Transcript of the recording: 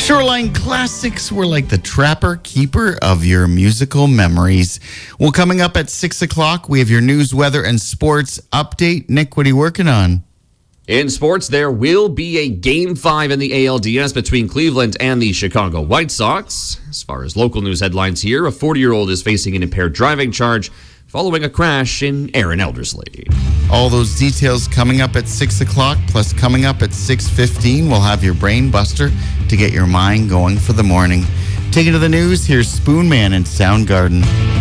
Shoreline Classics were like the trapper keeper of your musical memories. Well, coming up at 6 o'clock, we have your news, weather, and sports update. Nick, what are you working on? In sports, there will be a Game 5 in the ALDS between Cleveland and the Chicago White Sox. As far as local news headlines here, a 40-year-old is facing an impaired driving charge following a crash in Aaron Eldersley. All those details coming up at 6 o'clock, plus coming up at 6:15, we'll have your brain buster to get your mind going for the morning. Taking to the news, here's Spoon Man and Soundgarden.